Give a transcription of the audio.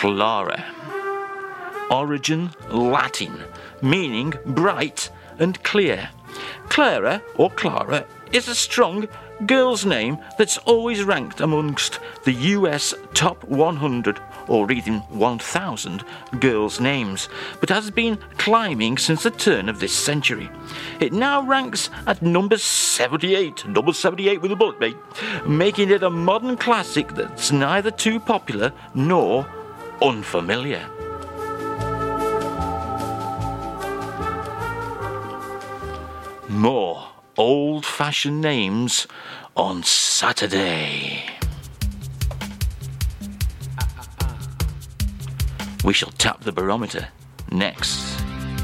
Clara. Origin Latin, meaning bright and clear. Clara or Clara is a strong girl's name that's always ranked amongst the US top 100 or even 1,000 girls' names, but has been climbing since the turn of this century. It now ranks at number 78, number 78 with a bullet, mate, making it a modern classic that's neither too popular nor unfamiliar. More old-fashioned names on Saturday. We shall tap the barometer next.